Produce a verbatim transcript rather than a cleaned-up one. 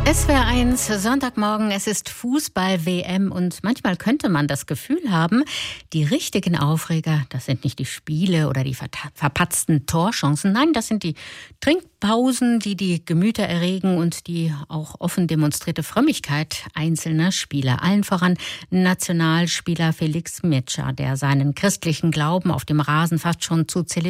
S W R eins, Sonntagmorgen, es ist Fußball-W M und manchmal könnte man das Gefühl haben, die richtigen Aufreger, das sind nicht die Spiele oder die verpatzten Torchancen, nein, das sind die Trinkpausen, die die Gemüter erregen und die auch offen demonstrierte Frömmigkeit einzelner Spieler. Allen voran Nationalspieler Felix Metscher, der seinen christlichen Glauben auf dem Rasen fast schon zu zelebrieren